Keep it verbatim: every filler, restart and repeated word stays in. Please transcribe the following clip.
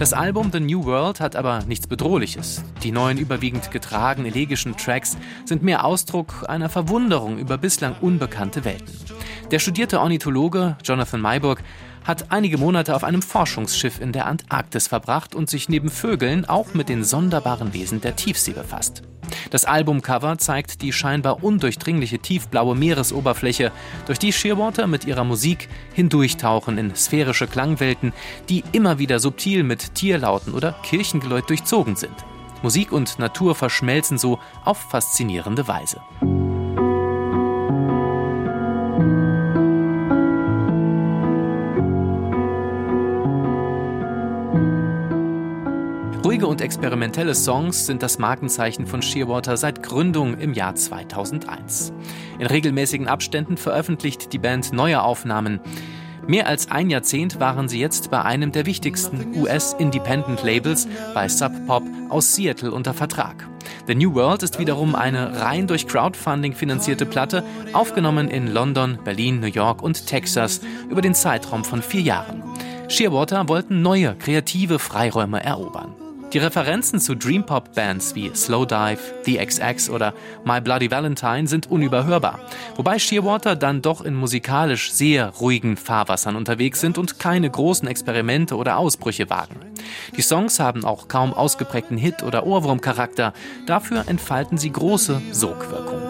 Das Album The New World hat aber nichts Bedrohliches. Die neuen, überwiegend getragen elegischen Tracks sind mehr Ausdruck einer Verwunderung über bislang unbekannte Welten. Der studierte Ornithologe Jonathan Maiburg hat einige Monate auf einem Forschungsschiff in der Antarktis verbracht und sich neben Vögeln auch mit den sonderbaren Wesen der Tiefsee befasst. Das Albumcover zeigt die scheinbar undurchdringliche tiefblaue Meeresoberfläche, durch die Shearwater mit ihrer Musik hindurchtauchen in sphärische Klangwelten, die immer wieder subtil mit Tierlauten oder Kirchengeläut durchzogen sind. Musik und Natur verschmelzen so auf faszinierende Weise. Ruhige und experimentelle Songs sind das Markenzeichen von Shearwater seit Gründung im Jahr zweitausendeins. In regelmäßigen Abständen veröffentlicht die Band neue Aufnahmen. Mehr als ein Jahrzehnt waren sie jetzt bei einem der wichtigsten U S-Independent-Labels, bei Sub Pop aus Seattle, unter Vertrag. The New World ist wiederum eine rein durch Crowdfunding finanzierte Platte, aufgenommen in London, Berlin, New York und Texas über den Zeitraum von vier Jahren. Shearwater wollten neue, kreative Freiräume erobern. Die Referenzen zu Dream-Pop-Bands wie Slowdive, The X X oder My Bloody Valentine sind unüberhörbar, wobei Shearwater dann doch in musikalisch sehr ruhigen Fahrwassern unterwegs sind und keine großen Experimente oder Ausbrüche wagen. Die Songs haben auch kaum ausgeprägten Hit- oder Ohrwurmcharakter, dafür entfalten sie große Sogwirkung.